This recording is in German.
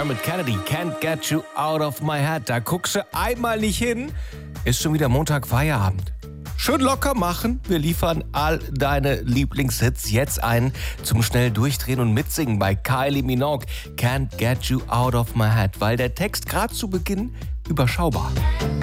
Dermot Kennedy, Can't Get You Out of My Head. Da guckst du einmal nicht hin, ist schon wieder Montag Feierabend. Schön locker machen. Wir liefern all deine Lieblingshits jetzt ein zum schnell durchdrehen und mitsingen bei Kylie Minogue. Can't Get You Out of My Head, weil der Text gerade zu Beginn überschaubar.